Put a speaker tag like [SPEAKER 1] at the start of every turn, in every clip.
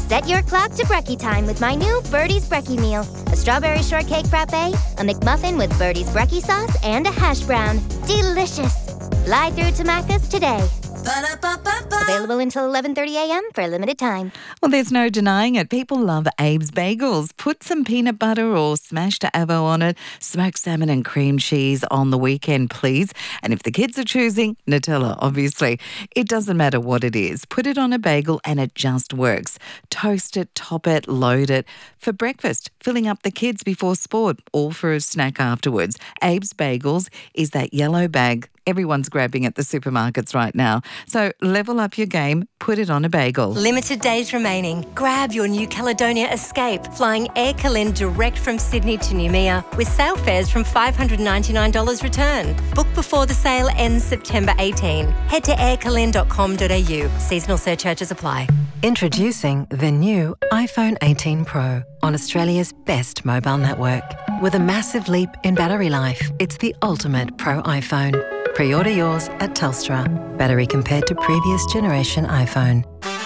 [SPEAKER 1] Set your clock to brekkie time with my new Birdie's Brekkie Meal. A strawberry shortcake frappe, a McMuffin with Birdie's Brekkie sauce, and a hash brown. Delicious. Fly through to Macca's today. Ba-da-ba-ba-ba. Available until 11:30 a.m. for a limited time.
[SPEAKER 2] Well, there's no denying it. People love Abe's Bagels. Put some peanut butter or smashed avo on it. Smoked salmon and cream cheese on the weekend, please. And if the kids are choosing, Nutella, obviously. It doesn't matter what it is. Put it on a bagel and it just works. Toast it, top it, load it. For breakfast, filling up the kids before sport, or for a snack afterwards. Abe's Bagels is that yellow bag everyone's grabbing at the supermarkets right now. So level up your game, put it on a bagel.
[SPEAKER 3] Limited days remaining. Grab your New Caledonia Escape, flying Air Calen direct from Sydney to Noumea with sale fares from $599 return. Book before the sale ends September 18. Head to aircalen.com.au. Seasonal surcharges apply.
[SPEAKER 4] Introducing the new iPhone 18 Pro on Australia's best mobile network. With a massive leap in battery life, it's the ultimate Pro iPhone. Pre-order yours at Telstra. Battery compared to previous generation iPhone.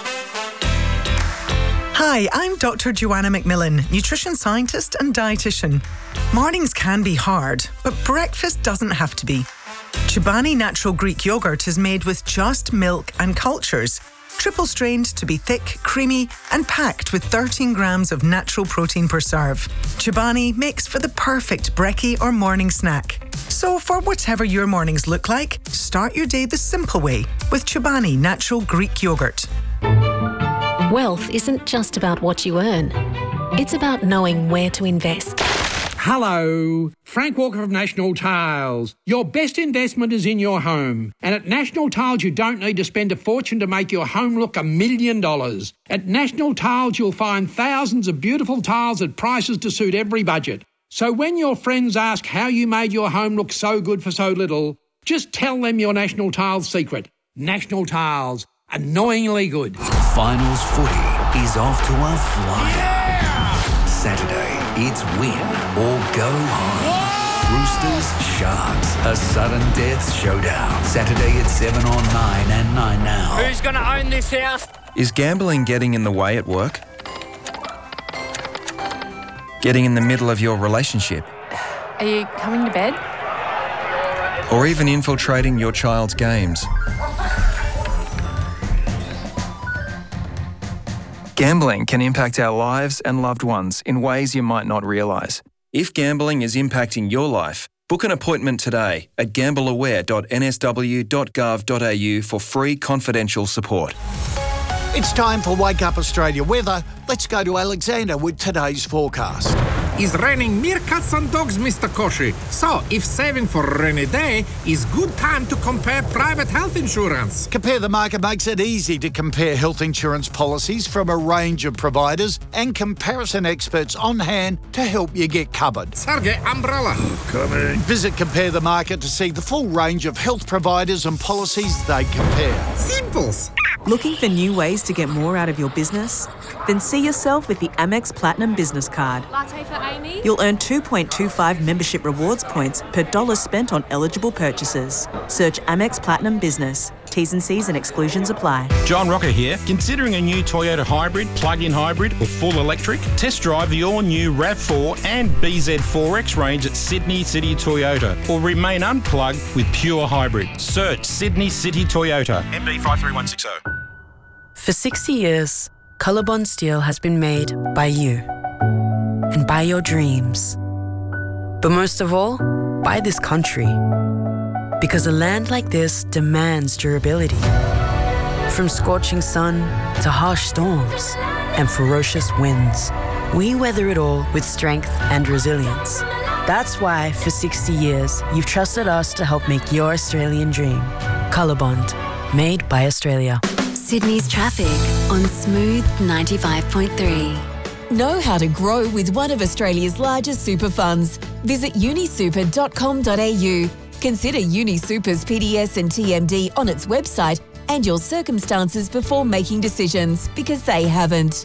[SPEAKER 5] Hi, I'm Dr. Joanna McMillan, nutrition scientist and dietitian. Mornings can be hard, but breakfast doesn't have to be. Chobani Natural Greek Yogurt is made with just milk and cultures, triple strained to be thick, creamy, and packed with 13 grams of natural protein per serve. Chobani makes for the perfect brekkie or morning snack. So for whatever your mornings look like, start your day the simple way with Chobani Natural Greek Yogurt.
[SPEAKER 6] Wealth isn't just about what you earn. It's about knowing where to invest.
[SPEAKER 7] Hello, Frank Walker of National Tiles. Your best investment is in your home. And at National Tiles, you don't need to spend a fortune to make your home look $1 million. At National Tiles, you'll find thousands of beautiful tiles at prices to suit every budget. So when your friends ask how you made your home look so good for so little, just tell them your National Tiles secret. National Tiles, annoyingly good.
[SPEAKER 8] Finals footy is off to a flyer. Yeah! Saturday, it's win or go home. Roosters, Sharks, a sudden death showdown. Saturday at 7 on 9 and 9 now.
[SPEAKER 9] Who's going to own this house?
[SPEAKER 10] Is gambling getting in the way at work? Getting in the middle of your relationship?
[SPEAKER 11] Are you coming to bed?
[SPEAKER 10] Or even infiltrating your child's games? Gambling can impact our lives and loved ones in ways you might not realise. If gambling is impacting your life, book an appointment today at gambleaware.nsw.gov.au for free confidential support.
[SPEAKER 12] It's time for Wake Up Australia weather. Let's go to Alexander with today's forecast.
[SPEAKER 13] It's raining meerkats and dogs, Mr. Koshi. So, if saving for a rainy day is good time to compare private health insurance.
[SPEAKER 12] Compare the Market makes it easy to compare health insurance policies from a range of providers and comparison experts on hand to help you get covered.
[SPEAKER 13] Sergey, umbrella.
[SPEAKER 12] Coming. Visit Compare the Market to see the full range of health providers and policies they compare.
[SPEAKER 13] Simples.
[SPEAKER 14] Looking for new ways to get more out of your business? Then see yourself with the Amex Platinum Business Card.
[SPEAKER 11] Latte for Amy?
[SPEAKER 14] You'll earn 2.25 membership rewards points per dollar spent on eligible purchases. Search Amex Platinum Business. T's and C's and exclusions apply.
[SPEAKER 15] John Rocker here. Considering a new Toyota hybrid, plug-in hybrid or full electric? Test drive the all-new RAV4 and BZ4X range at Sydney City Toyota or remain unplugged with pure hybrid. Search Sydney City Toyota. MB 53160.
[SPEAKER 16] For 60 years, Colorbond Steel has been made by you and by your dreams. But most of all, by this country. Because a land like this demands durability. From scorching sun to harsh storms and ferocious winds, we weather it all with strength and resilience. That's why, for 60 years, you've trusted us to help make your Australian dream. Colorbond, made by Australia.
[SPEAKER 17] Sydney's traffic on Smooth 95.3.
[SPEAKER 18] Know how to grow with one of Australia's largest super funds. Visit unisuper.com.au. Consider UniSuper's PDS and TMD on its website and your circumstances before making decisions, because they haven't.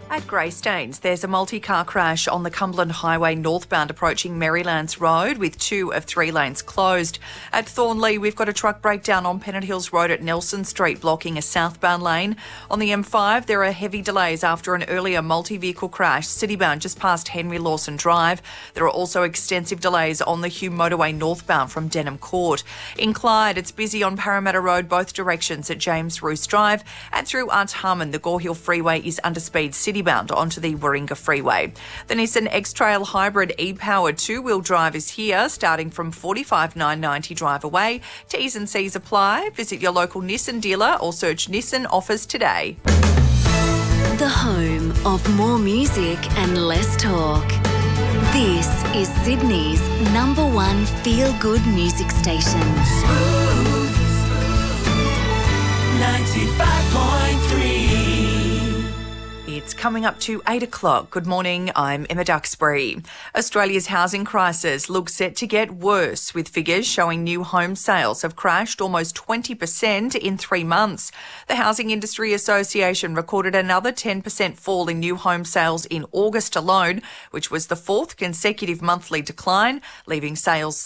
[SPEAKER 9] At Greystanes, there's a multi-car crash on the Cumberland Highway northbound approaching Marylands Road with 2 of 3 lanes closed. At Thornley, we've got a truck breakdown on Pennant Hills Road at Nelson Street blocking a southbound lane. On the M5, there are heavy delays after an earlier multi-vehicle crash citybound just past Henry Lawson Drive. There are also extensive delays on the Hume Motorway northbound from Denham Court. In Clyde, it's busy on Parramatta Road both directions at James Roos Drive, and through Aunt Harmon, the Gore Hill Freeway is under speed citybound onto the Warringah Freeway. The Nissan X-Trail Hybrid e-powered 2-wheel drive is here, starting from $45,990 drive away. T's and C's apply. Visit your local Nissan dealer or search Nissan offers today.
[SPEAKER 17] The home of more music and less talk. This is Sydney's #1 feel-good music station.
[SPEAKER 19] Smooth 95.3.
[SPEAKER 9] It's coming up to 8 o'clock. Good morning, I'm Emma Duxbury. Australia's housing crisis looks set to get worse, with figures showing new home sales have crashed almost 20% in 3 months. The Housing Industry Association recorded another 10% fall in new home sales in August alone, which was the 4th consecutive monthly decline, leaving sales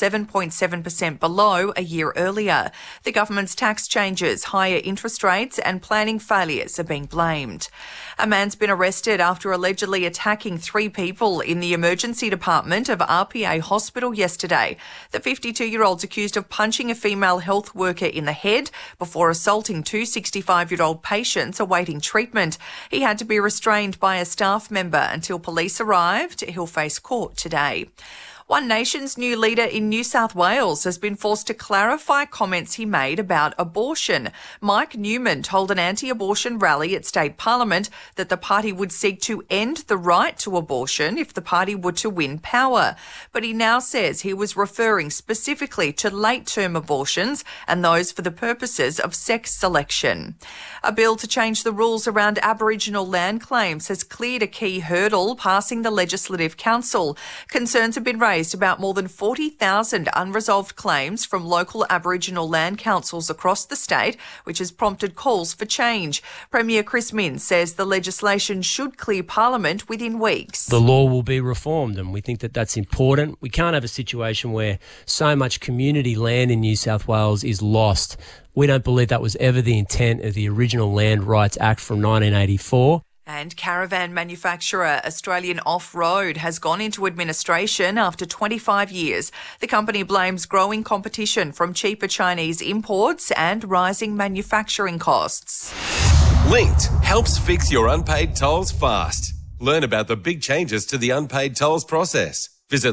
[SPEAKER 9] 7.7% below a year earlier. The government's tax changes, higher interest rates and planning failures are being blamed. A man's been arrested after allegedly attacking 3 people in the emergency department of RPA Hospital yesterday. The 52-year-old's accused of punching a female health worker in the head before assaulting 2 65-year-old patients awaiting treatment. He had to be restrained by a staff member until police arrived. He'll face court today. One Nation's new leader in New South Wales has been forced to clarify comments he made about abortion. Mike Newman told an anti-abortion rally at State Parliament that the party would seek to end the right to abortion if the party were to win power. But he now says he was referring specifically to late-term abortions and those for the purposes of sex selection. A bill to change the rules around Aboriginal land claims has cleared a key hurdle, passing the Legislative Council. Concerns have been raised about more than 40,000 unresolved claims from local Aboriginal land councils across the state, which has prompted calls for change. Premier Chris Minns says the legislation should clear Parliament within weeks.
[SPEAKER 20] The law will be reformed, and we think that that's important. We can't have a situation where so much community land in New South Wales is lost. We don't believe that was ever the intent of the original Land Rights Act from 1984.
[SPEAKER 9] And caravan manufacturer Australian Off-Road has gone into administration after 25 years. The company blames growing competition from cheaper Chinese imports and rising manufacturing costs.
[SPEAKER 21] Linked helps fix your unpaid tolls fast. Learn about the big changes to the unpaid tolls process. Visit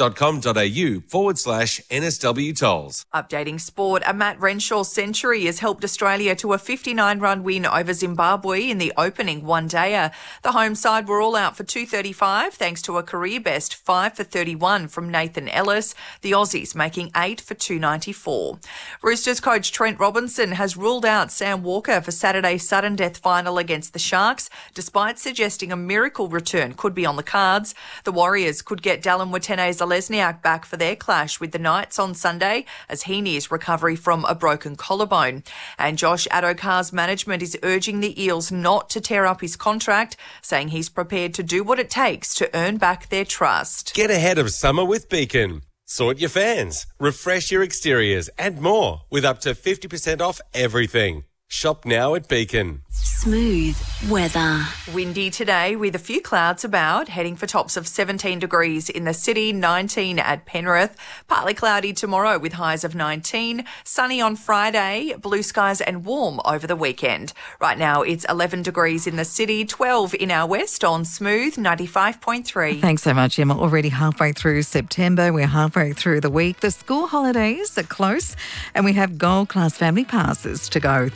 [SPEAKER 21] linked.com.au/NSW tolls.
[SPEAKER 9] Updating sport, a Matt Renshaw century has helped Australia to a 59-run win over Zimbabwe in the opening one-dayer. The home side were all out for 235 thanks to a career-best 5 for 31 from Nathan Ellis, the Aussies making 8 for 294. Roosters coach Trent Robinson has ruled out Sam Walker for Saturday's sudden death final against the Sharks, despite suggesting a miracle return could be on the cards. The Warriors could get Dallin Watene-Zalesniak back for their clash with the Knights on Sunday as he nears recovery from a broken collarbone. And Josh Adokar's management is urging the Eels not to tear up his contract, saying he's prepared to do what it takes to earn back their trust.
[SPEAKER 21] Get ahead of summer with Beacon. Sort your fans, refresh your exteriors and more with up to 50% off everything. Shop now at Beacon.
[SPEAKER 17] Smooth weather.
[SPEAKER 9] Windy today with a few clouds about, heading for tops of 17 degrees in the city, 19 at Penrith. Partly cloudy tomorrow with highs of 19. Sunny on Friday, blue skies and warm over the weekend. Right now it's 11 degrees in the city, 12 in our west on Smooth 95.3.
[SPEAKER 2] Thanks so much, Emma. Already halfway through September. We're halfway through the week. The school holidays are close and we have Gold Class family passes to go.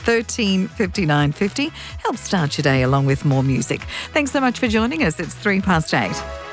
[SPEAKER 2] 13.59.50. Help start your day along with more music. Thanks so much for joining us. It's 8:03.